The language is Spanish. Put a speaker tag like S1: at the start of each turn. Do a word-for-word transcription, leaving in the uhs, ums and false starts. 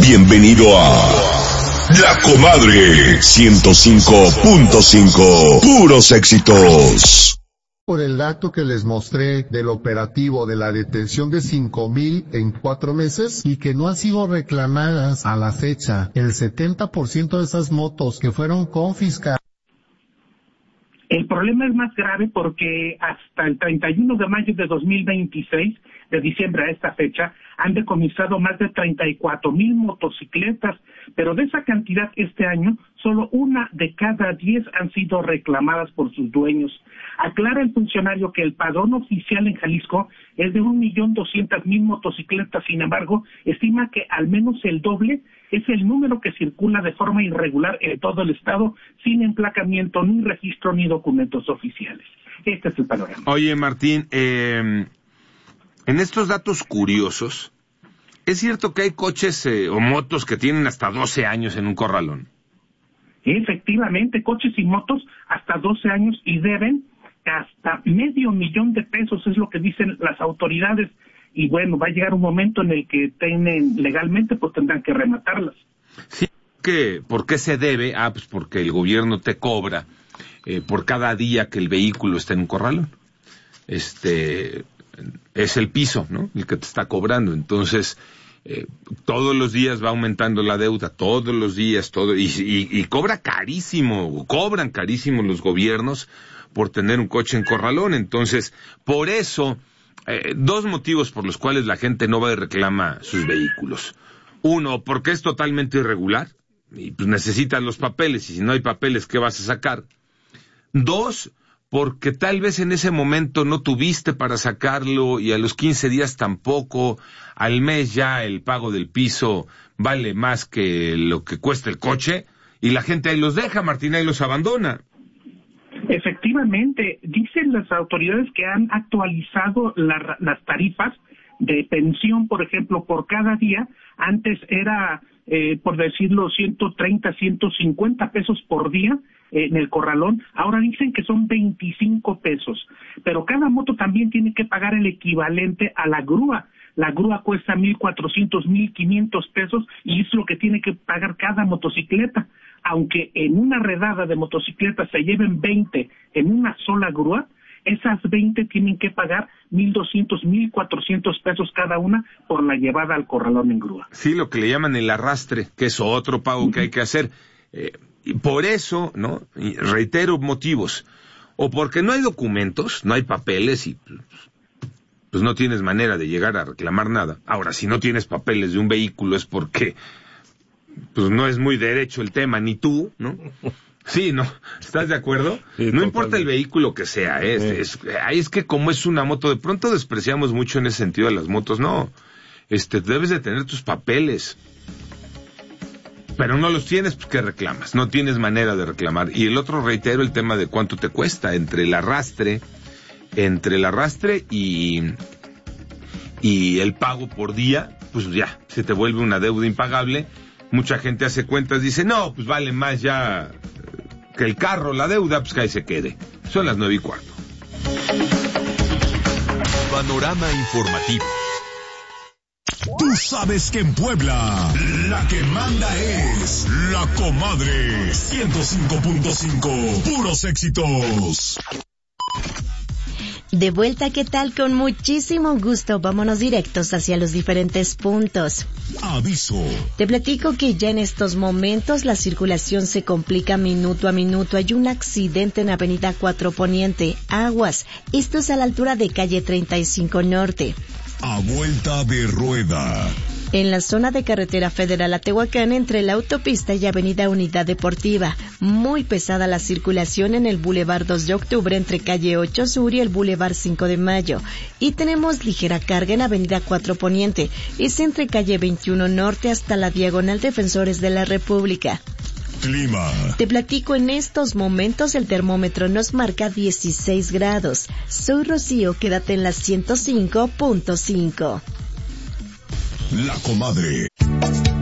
S1: Bienvenido a La Comadre ciento cinco punto cinco. Puros éxitos.
S2: Por el dato que les mostré del operativo de la detención de cinco mil en cuatro meses y que no han sido reclamadas a la fecha, el setenta por ciento de esas motos que fueron confiscadas.
S3: El problema es más grave porque hasta el treinta y uno de mayo de dos mil veintiséis, de diciembre a esta fecha, han decomisado más de treinta y cuatro mil motocicletas, pero de esa cantidad este año, solo una de cada diez han sido reclamadas por sus dueños. Aclara el funcionario que el padrón oficial en Jalisco es de un millón doscientas mil motocicletas, sin embargo, estima que al menos el doble es el número que circula de forma irregular en todo el estado, sin emplacamiento, ni registro, ni documentos oficiales. Este es el panorama.
S4: Oye, Martín, eh, en estos datos curiosos, ¿es cierto que hay coches eh, o motos que tienen hasta doce años en un corralón?
S3: Efectivamente, coches y motos hasta doce años y deben hasta medio millón de pesos, es lo que dicen las autoridades. Y bueno, va a llegar un momento en el que tienen legalmente, pues tendrán que rematarlas.
S4: Sí, ¿qué? ¿Por qué se debe? Ah, pues porque el gobierno te cobra eh, por cada día que el vehículo está en un corralón. Este, es el piso, ¿no? El que te está cobrando. Entonces, eh, todos los días va aumentando la deuda, todos los días, todo, y, y, y cobra carísimo, cobran carísimo los gobiernos por tener un coche en corralón. Entonces, por eso... Eh, dos motivos por los cuales la gente no va y reclama sus vehículos. Uno, porque es totalmente irregular y pues necesitas los papeles, y si no hay papeles, ¿qué vas a sacar? Dos, porque tal vez en ese momento no tuviste para sacarlo y a los quince días tampoco, al mes ya el pago del piso vale más que lo que cuesta el coche y la gente ahí los deja, Martín, ahí los abandona.
S3: Efectivamente, dicen las autoridades que han actualizado la, las tarifas de pensión, por ejemplo, por cada día. Antes era, eh, por decirlo, ciento treinta, ciento cincuenta pesos por día eh, en el corralón. Ahora dicen que son veinticinco pesos. Pero cada moto también tiene que pagar el equivalente a la grúa. La grúa cuesta mil cuatrocientos, mil quinientos pesos y es lo que tiene que pagar cada motocicleta. Aunque en una redada de motocicletas se lleven veinte en una sola grúa, esas veinte tienen que pagar mil doscientos, mil cuatrocientos pesos cada una por la llevada al corralón en grúa.
S4: Sí, lo que le llaman el arrastre, que es otro pago que hay que hacer. Eh, y por eso, ¿no? Y reitero motivos. O porque no hay documentos, no hay papeles y pues no tienes manera de llegar a reclamar nada. Ahora, si no tienes papeles de un vehículo es porque pues no es muy derecho el tema, ni tú, ¿no? Sí, ¿no? ¿Estás de acuerdo? Sí, no totalmente. Importa el vehículo que sea, ¿eh? Sí. es, es, es que como es una moto, de pronto despreciamos mucho en ese sentido a las motos, no. Este, debes de tener tus papeles. Pero no los tienes, pues ¿qué reclamas? No tienes manera de reclamar. Y el otro, reitero, el tema de cuánto te cuesta, entre el arrastre, entre el arrastre y, y el pago por día, pues ya, se te vuelve una deuda impagable. Mucha gente hace cuentas, dice, no, pues vale más ya que el carro, la deuda, pues que ahí se quede. Son las nueve y cuarto.
S1: Panorama informativo. Tú sabes que en Puebla, la que manda es La Comadre ciento cinco punto cinco. Puros éxitos.
S5: De vuelta, ¿qué tal? Con muchísimo gusto, vámonos directos hacia los diferentes puntos.
S1: Aviso.
S5: Te platico que ya en estos momentos la circulación se complica minuto a minuto. Hay un accidente en Avenida cuatro Poniente, Aguas. Esto es a la altura de calle treinta y cinco Norte.
S1: A vuelta de rueda.
S5: En la zona de carretera federal a Tehuacán, entre la autopista y avenida Unidad Deportiva. Muy pesada la circulación en el Boulevard dos de octubre entre calle ocho Sur y el Boulevard cinco de Mayo. Y tenemos ligera carga en avenida cuatro Poniente. Es entre calle veintiuno Norte hasta la diagonal Defensores de la República.
S1: Clima.
S5: Te platico, en estos momentos el termómetro nos marca dieciséis grados. Soy Rocío, quédate en la ciento cinco punto cinco.
S1: La Comadre.